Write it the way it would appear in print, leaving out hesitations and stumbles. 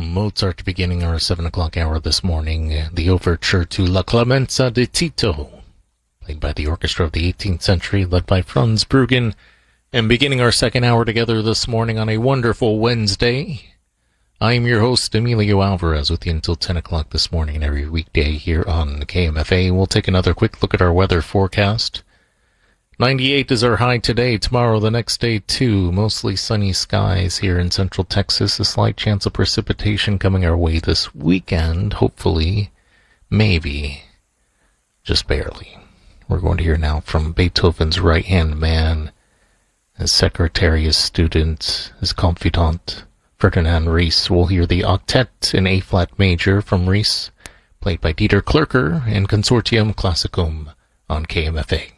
Mozart beginning our 7 o'clock hour this morning. The overture to La Clemenza di Tito, played by the orchestra of the 18th century, led by Franz Bruggen. And beginning our second hour together this morning on a wonderful Wednesday, I am your host, Emilio Alvarez, with you until 10 o'clock this morning and every weekday here on KMFA. We'll take another quick look at our weather forecast. 98 is our high today. Tomorrow, the next day, too. Mostly sunny skies here in central Texas. A slight chance of precipitation coming our way this weekend. Hopefully, maybe, just barely. We're going to hear now from Beethoven's right-hand man, his secretary, his student, his confidant, Ferdinand Ries. We'll hear the octet in A-flat major from Ries, played by Dieter Klürker and Consortium Classicum on KMFA.